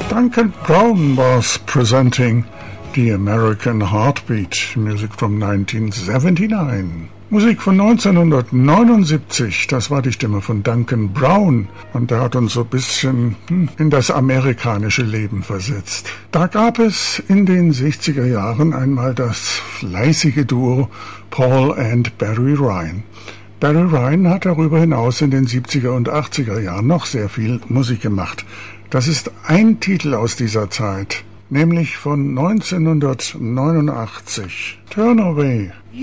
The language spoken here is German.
Duncan Brown was presenting the American Heartbeat, music from 1979. Musik von 1979, das war die Stimme von Duncan Brown und der hat uns so ein bisschen in das amerikanische Leben versetzt. Da gab es in den 60er Jahren einmal das fleißige Duo Paul and Barry Ryan. Barry Ryan hat darüber hinaus in den 70er und 80er Jahren noch sehr viel Musik gemacht. Das ist ein Titel aus dieser Zeit, nämlich von 1989, Turn Away.